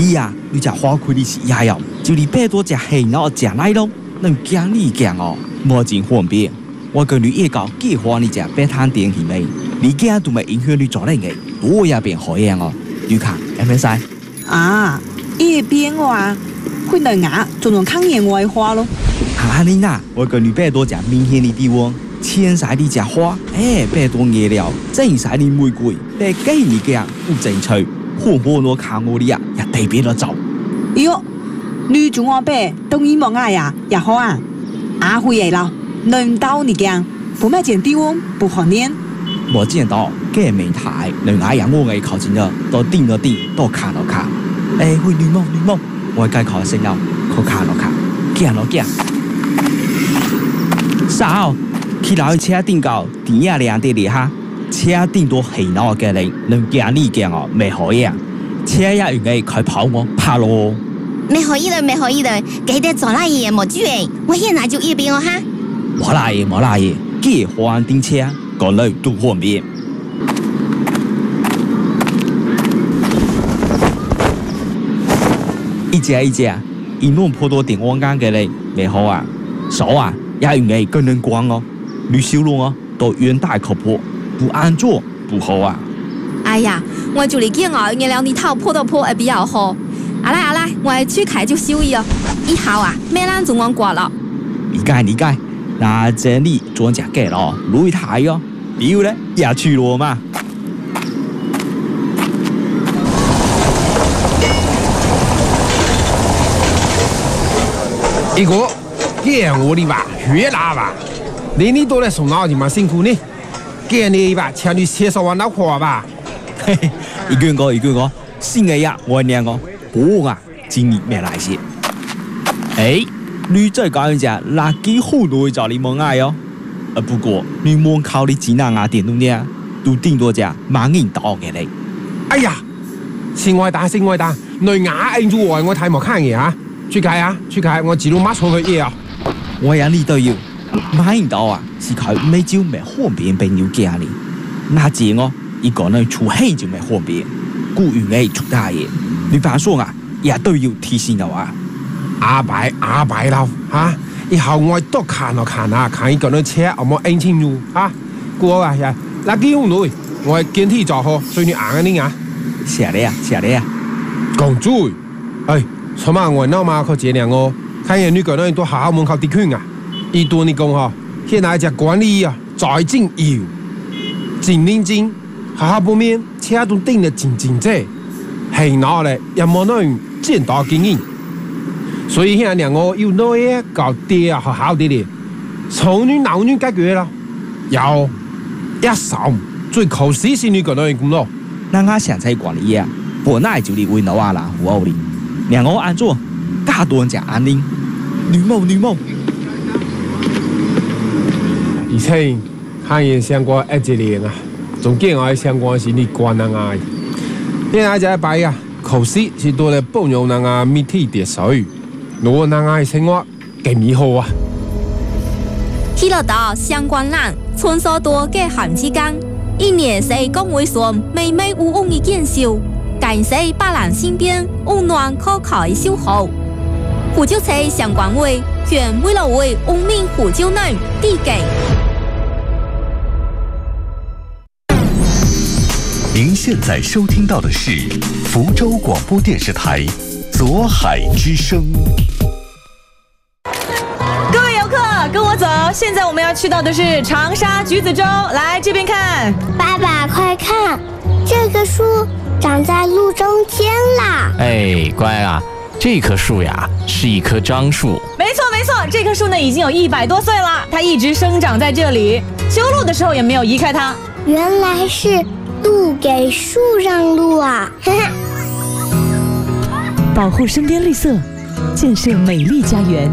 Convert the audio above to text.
你只花开的是也有，就你百多只黑脑食奶咯，能讲你讲哦，无真方便。我跟你一搞计划你只白摊点去没？你家都没影响你做那个，多也变好样哦。你看，有没使？ 一边话，佢能牙仲能抗野外花咯。 你呐，我跟你百多只明显的地方，浅色的只花，百多颜料，正色的玫瑰，百几你个不正趣，火火攞卡我哋也特別咗走。 喲，你仲我白當然冇愛呀，也好啊。回嚟啦，能到你講，不買件地方不好念。 我見到嘅美台，能嗌人我嘅靠近咗，到定咗定，到卡到卡。會女夢，我計考先了，靠卡到卡，驚咯驚。sao khi nào車頂高點呀亮啲嚟哈，車頂多係鬧嘅人，能驚你驚我未可以啊，車也用嘅佢跑我怕咯。 沒可以的，記得做那嘢冇注意，我現在就一邊哦哈。 冇啦嘢，幾換電車，個女都方便。一隻，一弄破多電網杆嘅人未好啊，手啊也用嘅更能光哦，你修路哦都遠大靠譜，不安坐不好啊。 哎呀，我就嚟見我原來你頭破到破會比較好。阿來，我去開就修一哦。以後啊，咩人仲往過了。 理解，那這裡裝隻嘅咯，路一太哦，比如咧也去咯嘛。 一個見我的吧，越南吧，你都來送腦筋嘛辛苦呢，見你吧，請你介紹我老婆吧。 嘿嘿，一個，新嘅呀，我兩個，不啊，今年沒來些。你再講一隻，垃圾好多找你冇愛哦。不過你冇靠你幾難啊電動呢，都頂多隻萬人到嘅你。 哎呀，先愛打，你牙硬住我睇冇看嘢啊！出街，我自動馬上去嘢啊！ 我呀你都要，萬人到啊，是佢每朝沒方便朋友家呢。那這我一個人出氣就沒方便，故意嘅出大嘢，你反說啊，也都要提醒我啊。 阿伯啦嚇，以後我多看一個人車，我冇硬清楚嚇。過啊呀，垃圾好耐，我見天就好，所以你硬啊你啊。 謝你啊。 講嘴，什麼我鬧嘛靠這兩個，看見你個人都好門口地區啊，一多你講嗬，現在隻管理啊，在進油，真認真，好不面，車都頂得真正，係鬧咧又冇那樣見到經驗。所以現在兩個要攞嘢搞啲啊，好啲咧，從你鬧你解決啦，有一手最靠死先你個人咁咯。 那我現在管理啊，本來就嚟為老啊啦，胡奧哩，兩個安做，加多人食安寧，女夢。 而且漢人相關一隻年啊，仲見我相關是你關人啊，現在就擺啊，考試是多嚟幫助人啊，面體跌水。我那愛生活幾美好啊！ 睇得到相關人穿梭多嘅行之間，一年四公會上每無誤嘅見笑，感謝百人身邊溫暖可靠嘅守候。胡椒菜相關位，願為了為文明胡椒嫩遞給。 您現在收聽到的是福州廣播電視台左海之聲。 各位遊客，跟我走，現在我們要去到的是長沙橘子洲，來這邊看。 爸爸，快看，這個樹長在路中間啦！ 乖啊，這棵樹呀是一棵樟樹。 沒錯，這棵樹呢已經有100多歲了，它一直生長在這裡，修路的時候也沒有移開它。 原來是路給樹讓路啊！ 保護身邊綠色，建設美麗家園。